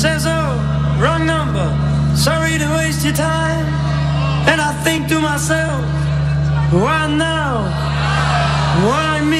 says, oh, wrong number, sorry to waste your time. And I think to myself, why now? Why